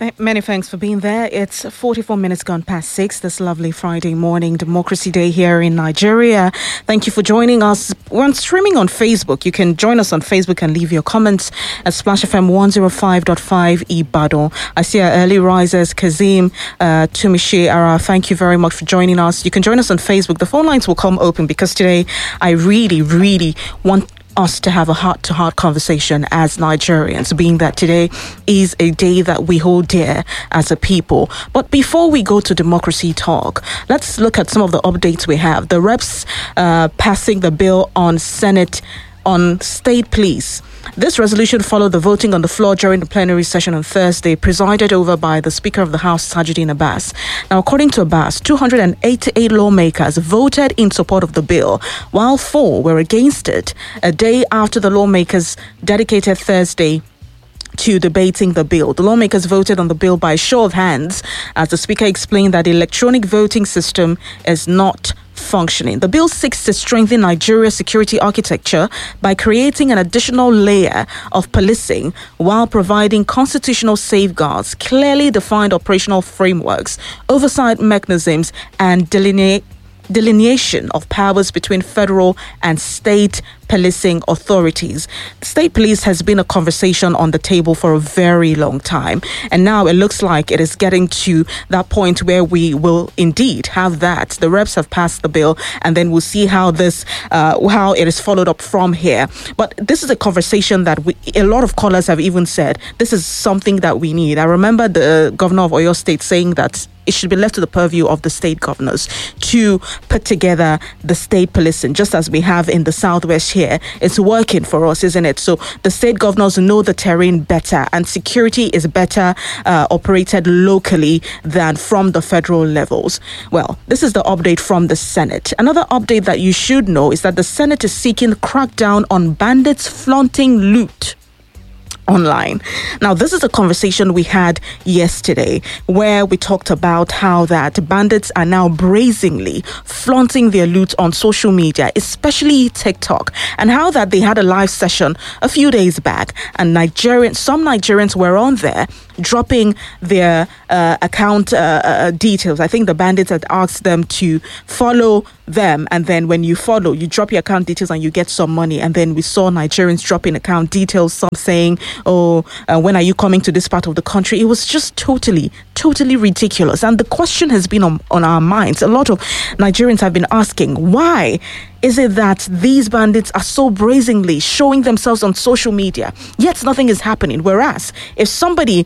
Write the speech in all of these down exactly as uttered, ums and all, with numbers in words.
Many thanks for being there. It's forty-four minutes gone past six this lovely Friday morning, Democracy Day here in Nigeria. Thank you for joining us. We're streaming on Facebook. You can join us on Facebook and leave your comments at Splash F M one oh five point five Ibadan. I see our early risers, Kazim, uh, Tumishi, Ara. Thank you very much for joining us. You can join us on Facebook. The phone lines will come open because today I really, really want us to have a heart-to-heart conversation as Nigerians, being that today is a day that we hold dear as a people. But before we go to democracy talk, let's look at some of the updates we have. The reps uh, passing the bill on Senate on state police. This resolution followed the voting on the floor during the plenary session on Thursday, presided over by the Speaker of the House, Tajuddin Abbas. Now, according to Abbas, two hundred eighty-eight lawmakers voted in support of the bill, while four were against it, a day after the lawmakers dedicated Thursday to debating the bill. The lawmakers voted on the bill by show of hands, as the Speaker explained that the electronic voting system is not functioning. The bill seeks to strengthen Nigeria's security architecture by creating an additional layer of policing while providing constitutional safeguards, clearly defined operational frameworks, oversight mechanisms, and deline- delineation of powers between federal and state policing authorities. State police has been a conversation on the table for a very long time, and now it looks like it is getting to that point where we will indeed have that. The reps have passed the bill, and then we'll see how this, uh, how it is followed up from here. But this is a conversation that we, a lot of callers have even said this is something that we need. I remember the governor of Oyo State saying that it should be left to the purview of the state governors to put together the state policing, just as we have in the Southwest here. It's working for us, isn't it? So the state governors know the terrain better, and security is better uh, operated locally than from the federal levels. Well, this is the update from the Senate. Another update that you should know is that the Senate is seeking crackdown on bandits flaunting loot online. Now, this is a conversation we had yesterday where we talked about how that bandits are now brazenly flaunting their loot on social media, especially TikTok, and how that they had a live session a few days back, and Nigerians, some Nigerians were on there dropping their uh, account uh, uh, details. I think the bandits had asked them to follow them, and then when you follow, you drop your account details and you get some money. And then we saw Nigerians dropping account details, some saying, oh, uh, when are you coming to this part of the country? It was just totally, totally ridiculous. And the question has been on, on our minds. A lot of Nigerians have been asking, why is it that these bandits are so brazenly showing themselves on social media, yet nothing is happening? Whereas if somebody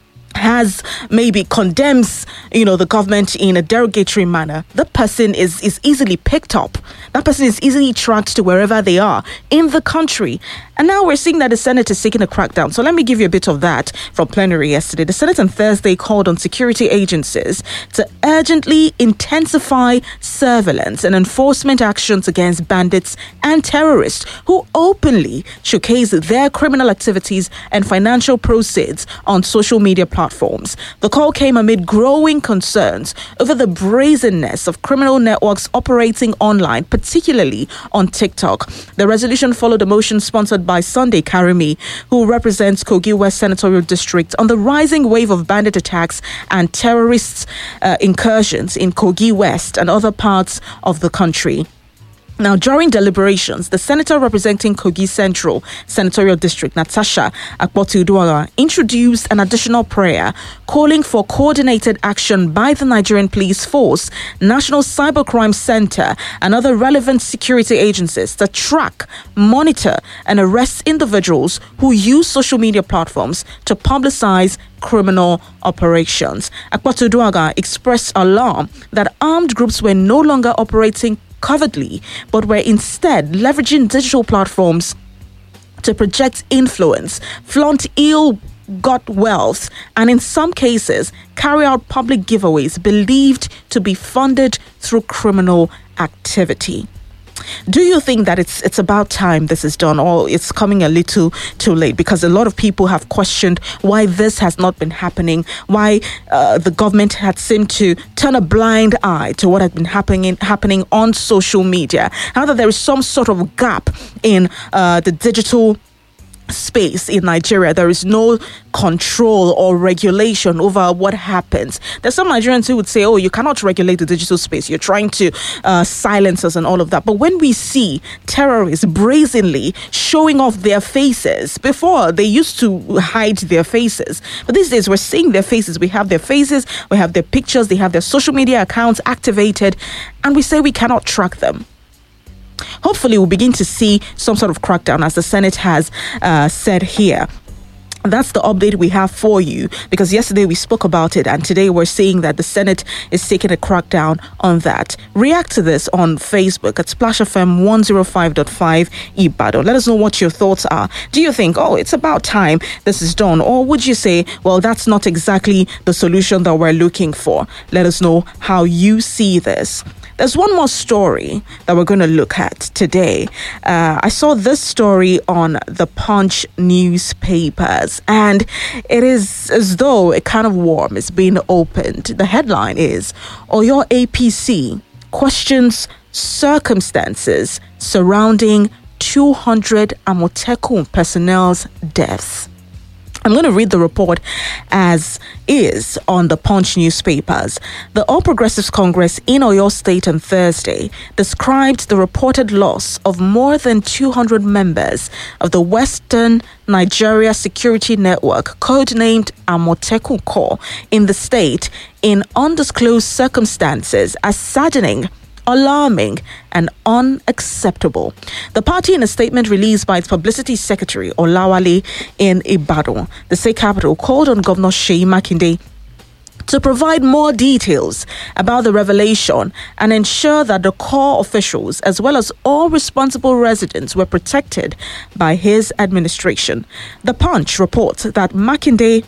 has maybe condemns, you know, the government in a derogatory manner, the person is is easily picked up. That person is easily tracked to wherever they are in the country. And now we're seeing that the Senate is seeking a crackdown. So let me give you a bit of that from plenary yesterday. The Senate on Thursday called on security agencies to urgently intensify surveillance and enforcement actions against bandits and terrorists who openly showcase their criminal activities and financial proceeds on social media platforms. The call came amid growing concerns over the brazenness of criminal networks operating online, particularly on TikTok. The resolution followed a motion sponsored by Sunday Karimi, who represents Kogi West Senatorial District, on the rising wave of bandit attacks and terrorist uh, incursions in Kogi West and other parts of the country. Now, during deliberations, the senator representing Kogi Central Senatorial District, Natasha Akpoti-Uduaghan, introduced an additional prayer calling for coordinated action by the Nigerian Police Force, National Cybercrime Center, and other relevant security agencies to track, monitor, and arrest individuals who use social media platforms to publicize criminal operations. Akpoti-Uduaghan expressed alarm that armed groups were no longer operating covertly, but were instead leveraging digital platforms to project influence, flaunt ill-got wealth, and in some cases carry out public giveaways believed to be funded through criminal activity. Do you think that it's it's about time this is done, or it's coming a little too late? Because a lot of people have questioned why this has not been happening, why uh, the government had seemed to turn a blind eye to what had been happening happening on social media. Now that there is some sort of gap in uh, the digital space in Nigeria. There is no control or regulation over what happens. There's some Nigerians who would say, oh, you cannot regulate the digital space. You're trying to uh, silence us and all of that. But when we see terrorists brazenly showing off their faces, before they used to hide their faces, but these days we're seeing their faces. We have their faces, we have their pictures, they have their social media accounts activated, and we say we cannot track them. Hopefully, we'll begin to see some sort of crackdown, as the Senate has uh, said here. That's the update we have for you, because yesterday we spoke about it and today we're seeing that the Senate is taking a crackdown on that. React to this on Facebook at Splash F M one oh five point five Ibadan. Let us know what your thoughts are. Do you think, oh, it's about time this is done? Or would you say, well, that's not exactly the solution that we're looking for? Let us know how you see this. There's one more story that we're going to look at today. Uh, I saw this story on the Punch newspapers, and it is as though a can of worm is being opened. The headline is, Oyo A P C questions circumstances surrounding two hundred Amotekun personnel's deaths. I'm going to read the report as is on the Punch newspapers. The All Progressives Congress in Oyo State on Thursday described the reported loss of more than two hundred members of the Western Nigeria Security Network, codenamed Amotekun Corps, in the state in undisclosed circumstances as saddening, alarming, and unacceptable. The party, in a statement released by its publicity secretary Olawale in Ibadan, the state capital, called on Governor Seyi Makinde to provide more details about the revelation and ensure that the core officials, as well as all responsible residents, were protected by his administration. The Punch reports that Makinde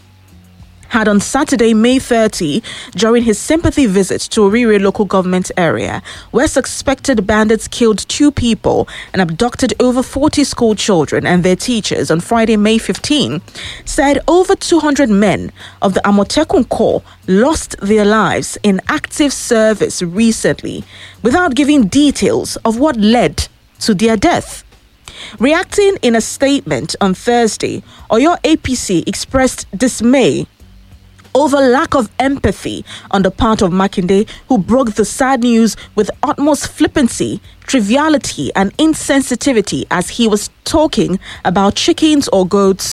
had on Saturday, May thirtieth, during his sympathy visit to Orire local government area, where suspected bandits killed two people and abducted over forty school children and their teachers on Friday, May fifteenth, said over two hundred men of the Amotekun Corps lost their lives in active service recently, without giving details of what led to their death. Reacting in a statement on Thursday, Oyo A P C expressed dismay over lack of empathy on the part of Makinde, who broke the sad news with utmost flippancy, triviality, and insensitivity as he was talking about chickens or goats,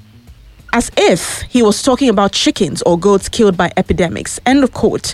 as if he was talking about chickens or goats killed by epidemics. End of quote.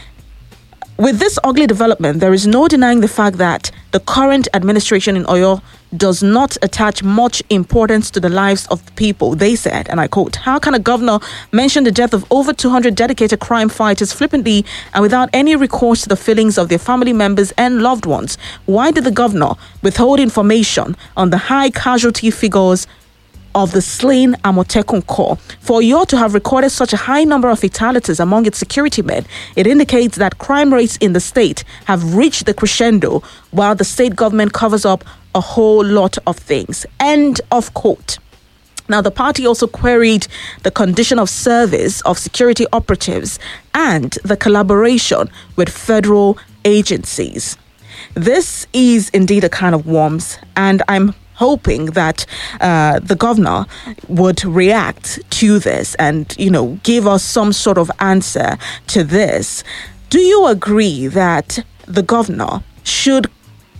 With this ugly development, there is no denying the fact that the current administration in Oyo does not attach much importance to the lives of the people. They said, and I quote, "How can a governor mention the death of over two hundred dedicated crime fighters flippantly and without any recourse to the feelings of their family members and loved ones? Why did the governor withhold information on the high casualty figures of the slain Amotekun Corps? For Oyo to have recorded such a high number of fatalities among its security men, it indicates that crime rates in the state have reached the crescendo while the state government covers up a whole lot of things." End of quote. Now, the party also queried the condition of service of security operatives and the collaboration with federal agencies. This is indeed a kind of worms, and I'm hoping that uh, the governor would react to this and, you know, give us some sort of answer to this. Do you agree that the governor should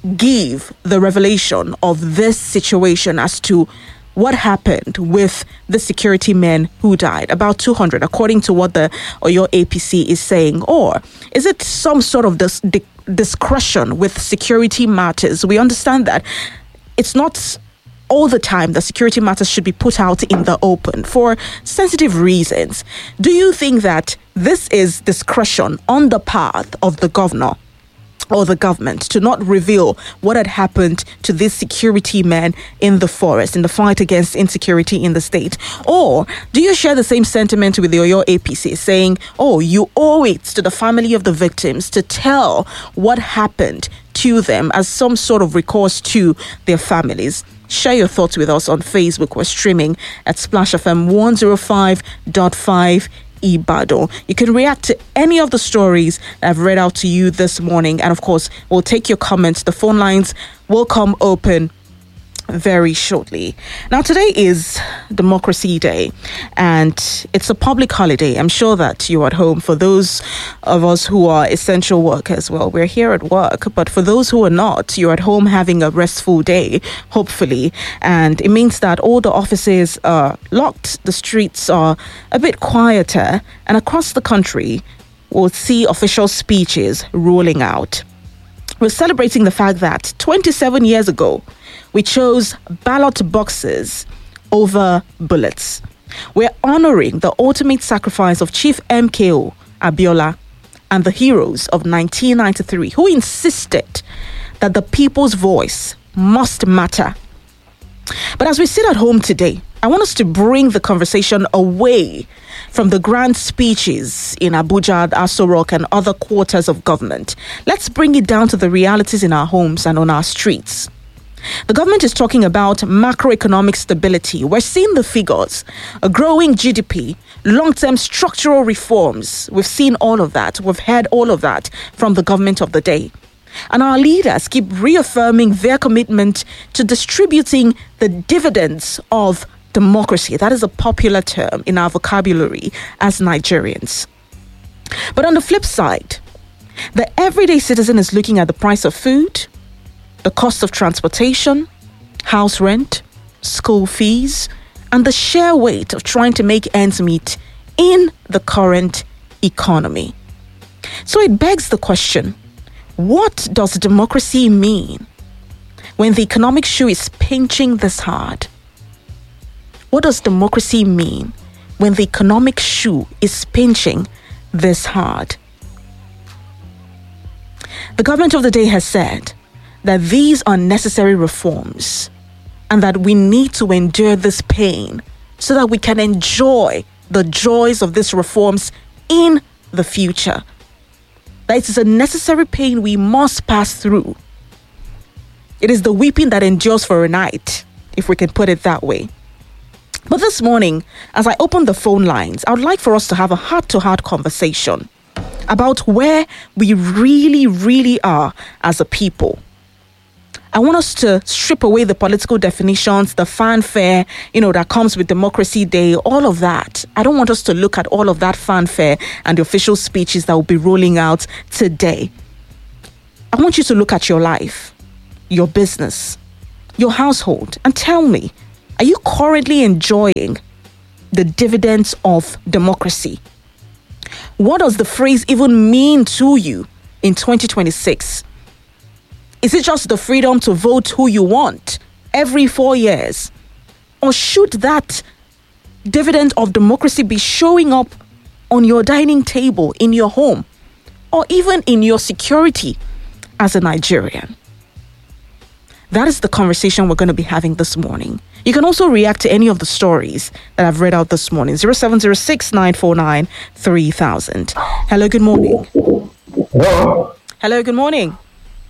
give the revelation of this situation as to what happened with the security men who died, about two hundred, according to what the Oyo A P C is saying? Or is it some sort of dis- di- discretion with security matters? We understand that it's not all the time that security matters should be put out in the open for sensitive reasons. Do you think that this is discretion on the part of the governor or the government to not reveal what had happened to these security men in the forest in the fight against insecurity in the state? Or do you share the same sentiment with the Oyo A P C, saying, oh, you owe it to the family of the victims to tell what happened to them as some sort of recourse to their families? Share your thoughts with us on Facebook. We're streaming at Splash F M one oh five point five Ibadan. You can react to any of the stories that I've read out to you this morning, and of course we'll take your comments. The phone lines will come open very shortly. Now, today is Democracy Day, and it's a public holiday. I'm sure that you're at home. For those of us who are essential workers, well, we're here at work, but for those who are not, you're at home having a restful day, hopefully. And it means that all the offices are locked, the streets are a bit quieter, and across the country, we'll see official speeches rolling out. We're celebrating the fact that twenty-seven years ago, we chose ballot boxes over bullets. We're honoring the ultimate sacrifice of Chief M K O Abiola and the heroes of nineteen ninety-three, who insisted that the people's voice must matter. But as we sit at home today, I want us to bring the conversation away from the grand speeches in Abuja, Aso Rock, and other quarters of government. Let's bring it down to the realities in our homes and on our streets. The government is talking about macroeconomic stability. We're seeing the figures, a growing G D P, long-term structural reforms. We've seen all of that. We've heard all of that from the government of the day. And our leaders keep reaffirming their commitment to distributing the dividends of democracy. That is a popular term in our vocabulary as Nigerians. But on the flip side, the everyday citizen is looking at the price of food, the cost of transportation, house rent, school fees, and the sheer weight of trying to make ends meet in the current economy. So it begs the question, what does democracy mean when the economic shoe is pinching this hard? What does democracy mean when the economic shoe is pinching this hard? The government of the day has said that these are necessary reforms and that we need to endure this pain so that we can enjoy the joys of these reforms in the future. That it is a necessary pain we must pass through. It is the weeping that endures for a night, if we can put it that way. But this morning, as I open the phone lines, I would like for us to have a heart-to-heart conversation about where we really, really are as a people. I want us to strip away the political definitions, the fanfare, you know, that comes with Democracy Day, all of that. I don't want us to look at all of that fanfare and the official speeches that will be rolling out today. I want you to look at your life, your business, your household, and tell me, are you currently enjoying the dividends of democracy? What does the phrase even mean to you in twenty twenty-six? Is it just the freedom to vote who you want every four years? Or should that dividend of democracy be showing up on your dining table, in your home, or even in your security as a Nigerian? That is the conversation we're going to be having this morning. You can also react to any of the stories that I've read out this morning. zero seven zero six, nine four nine, three thousand. Hello, good morning. Hello. Hello, good morning.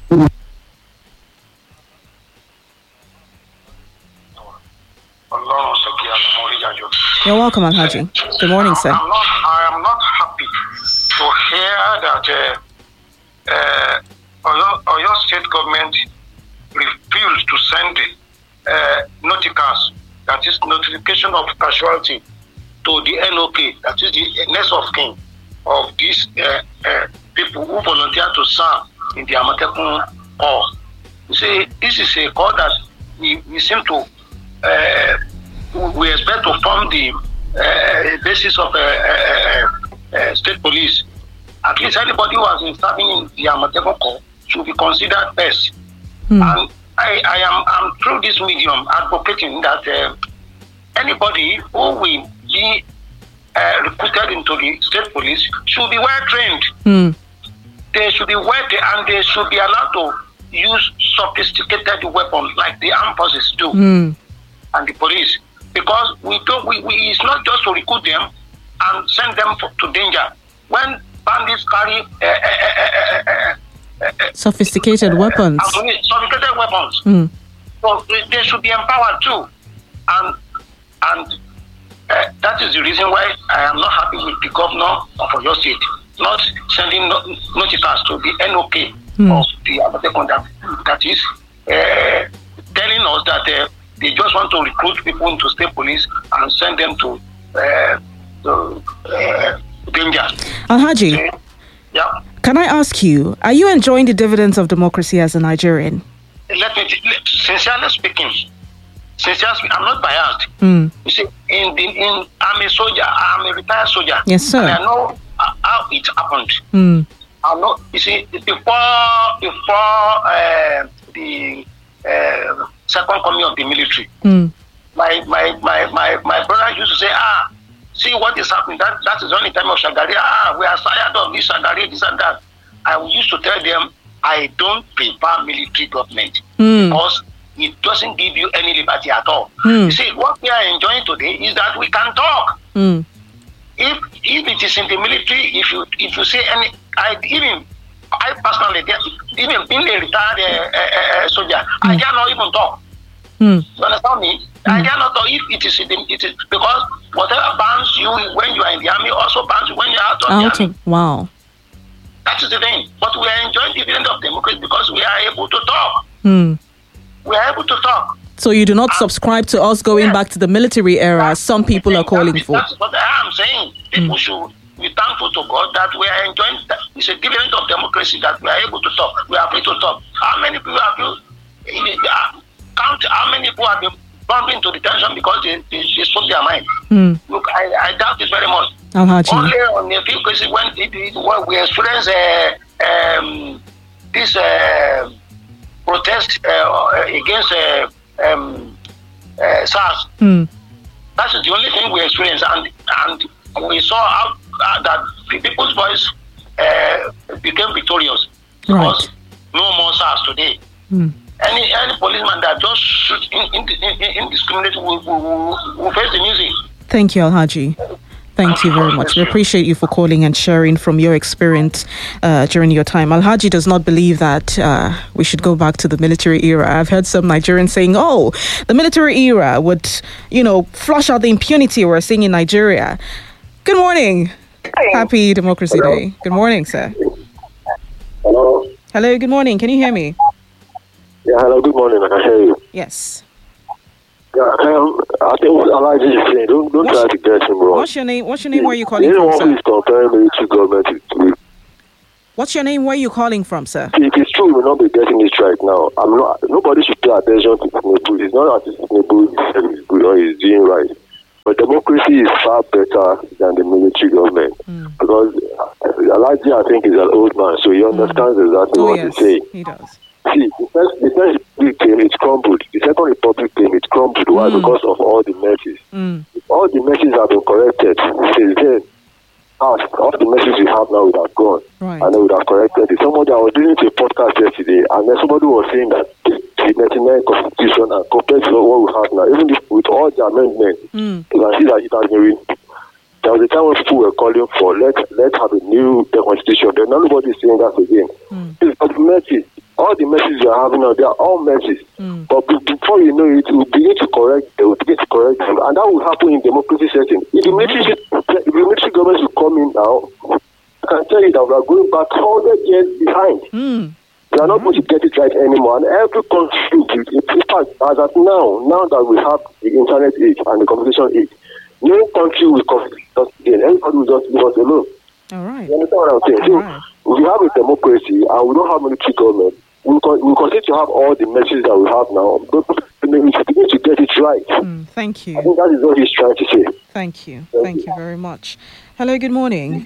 You're welcome, Alhaji. Good morning, sir. I'm not, I am not happy to hear that uh, uh, Oyo, Oyo state government refused to send uh, noticas, that is notification of casualty, to the N O K, that is the next of kin of these uh, uh, people who volunteer to serve in the Amatekun Corps. You see, this is a call that we, we seem to uh, we expect to form the uh, basis of uh, uh, uh, state police. At least anybody who has been serving in the Amatekun Corps should be considered best. Hmm. And I, I am I'm through this medium advocating that uh, anybody who will be uh, recruited into the state police should be well trained. Hmm. They should be well trained and they should be allowed to use sophisticated weapons like the armed forces do Hmm. and the police. Because we don't, we, we, it's not just to recruit them and send them for, to danger. When bandits carry uh, uh, uh, uh, uh, Sophisticated uh, weapons. Uh, sophisticated weapons. Mm. So they should be empowered too. And and uh, that is the reason why I am not happy with the governor of Oyo State not sending not- notices to the N O K Mm. of the Amatekun that, that is uh, telling us that uh, they just want to recruit people into state police and send them to, uh, to uh, danger. Alhaji, okay. Yeah. Can I ask you, are you enjoying the dividends of democracy as a Nigerian? Let me, sincerely speaking, sincerely speaking, I'm not biased. Mm. You see, in the, in I'm a soldier, I'm a retired soldier. Yes, sir. And I know how it happened. Mm. I know. You see, before before uh, the uh, second coming of the military, mm. my, my my my my brother used to say, ah, see what is happening. That that is the only time of Shagari. Ah, we are tired of this Shagari, this and that. I used to tell them, I don't prefer military government mm. because it doesn't give you any liberty at all. Mm. You see, what we are enjoying today is that we can talk. Mm. If if it is in the military, if you if you say any, I even I personally even being a retired uh, uh, uh, soldier, mm. I cannot even talk. Mm. You understand me? Mm. I cannot talk if it is in the, it is because whatever bans you when you are in the army also bans you when you are out of out the army. Of, wow. That is the thing. But we are enjoying the dividend of democracy because we are able to talk. Mm. We are able to talk. So you do not subscribe to us going yeah. back to the military era, as some people are calling that, for. That's what I am saying. People mm. should be thankful to God that we are enjoying. That. It's a dividend of democracy that we are able to talk. We are free to talk. How many people have you count? How many people have been bumped into detention because they, they, they spoke their mind? Mm. Look, I, I doubt it very much. Alhaji. Only on a few cases when, it, it, when we experience uh, um, this uh, protest uh, against uh, um, uh, SARS. Mm. That's the only thing we experienced, and and we saw how, uh, that the people's voice uh, became victorious because right. no more SARS today. Mm. Any any policeman that just shoot in, in, in, in, indiscriminately will, will, will face the music. Thank you, Alhaji. Thank you very much. We appreciate you for calling and sharing from your experience uh, during your time. Alhaji does not believe that uh, we should go back to the military era. I've heard some Nigerians saying, oh, the military era would, you know, flush out the impunity we're seeing in Nigeria. Good morning. Hi. Happy Democracy Hello. Day. Good morning, sir. Hello. Hello, good morning. Can you hear me? Yeah, hello, good morning. I can hear you. Yes. Yeah, um, I think what Alhaji is saying, don't, don't try to get him wrong. What's your name? What's your name? Where are you calling from, sir? He's comparing military government with... What's your name? Where are you calling from, sir? If it's true, we'll not be getting this right now. I'm not. Nobody should pay attention to Tinubu. It's not that Tinubu is good or is doing right. But democracy is far better than the military government. Mm. Because Alhaji, I think, is an old man, so he understands mm. exactly oh, what yes, he's saying. He does. See, the first, the first Republic came, it crumbled. The second Republic came, it crumbled. Why? Mm. Because of all the messes. Mm. All the messes have been corrected since then. All the messes we have now would have gone. Right. And they would have corrected it. Somebody, I was listening to a podcast yesterday, and then somebody was saying that the ninety-nine Constitution, and compared to what we have now, even if, with all the amendments, mm. you can see that it has been renewed. There was a time when people were calling for, let, let's have a new the Constitution. Then nobody is saying that again. Mm. It's the messes. All the messages you are having now, they are all messages. Mm. But before you know it, we will begin to correct them, we will begin to correct them. And that will happen in democracy setting. If the military, if the military government will come in now, I can tell you that we are going back one hundred years behind. Mm. We are not going to get it right anymore. And every country, in fact, as at now, now that we have the internet age and the communication age, no country will come us again. Everybody will just leave us alone. All right. You understand what I'm saying? So, right. We have a democracy and we don't have military government. We will continue to have all the messages that we have now, but we should begin to get it right. Mm, thank you. I think that is what he's trying to say. Thank you. Thank, thank you. you very much. Hello, good morning.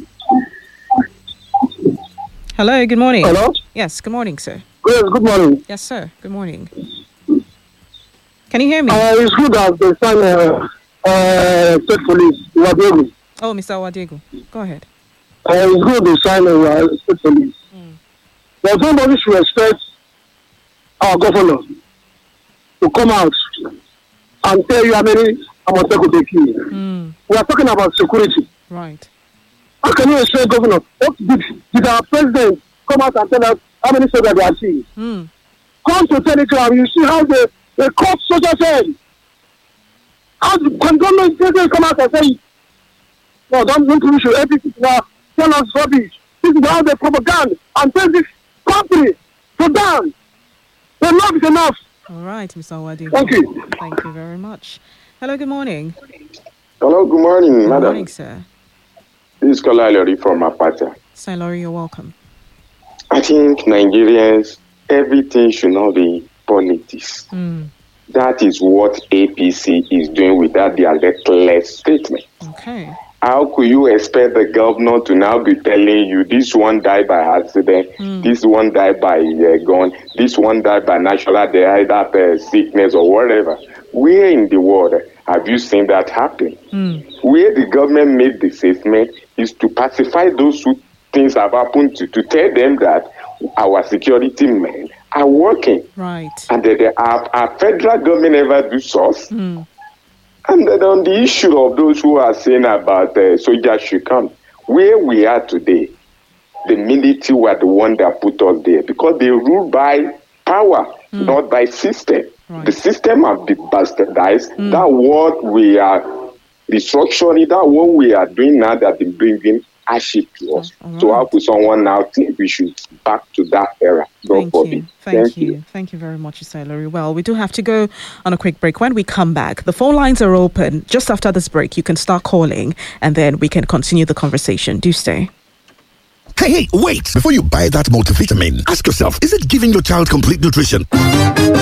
Hello, good morning. Hello? Yes, good morning, sir. Yes, good morning. Yes, sir. Good morning. Can you hear me? Uh, it's good that they sign uh, uh, state police, Wadegu. Oh, Mister Wadegu. Go ahead. Uh, it's good to sign uh, state police. But somebody should expect our governor to come out and tell you how many Amoteco they kill. Mm. We are talking about security. Right. How can you expect governor? What did, did our president come out and tell us how many soldiers they are seeing? Mm. Come to Telegram, you see how they, they caught soldiers head. How can government president come out and say, no, don't think we should help people now tell us rubbish. This is how they propaganda and tell this country to down. Enough is enough. All right, Mister Awadivo. Thank you. Thank you very much. Hello, good morning. Hello, good morning, Good madam. morning, sir. This is Kola Ilori from Apata. Sir Laurie, you're welcome. I think Nigerians, everything should not be politics. Mm. That is what A P C is doing with that their reckless statement. Okay. How could you expect the governor to now be telling you this one died by accident, Mm. this one died by uh, gun, this one died by natural disaster, uh, sickness or whatever? Where in the world have you seen that happen? Mm. Where the government made the statement is to pacify those who things have happened to, to tell them that our security men are working. Right. And that they are, our federal government ever do source. Mm. And then on the issue of those who are saying about uh, soldiers should come, where we are today, the military were the one that put us there because they rule by power, Mm. not by system. Right. The system has been bastardized. Mm. That what we are restructuring, that what we are doing now that is bringing hardship to us. All So right. how could someone now think we should back to that era? God Thank forbid. you. Thank, Thank you. you. Thank you very much, Mister Laurie. Well, we do have to go on a quick break. When we come back, the phone lines are open. Just after this break, you can start calling and then we can continue the conversation. Do stay. Hey, hey, wait! Before you buy that multivitamin, ask yourself, is it giving your child complete nutrition?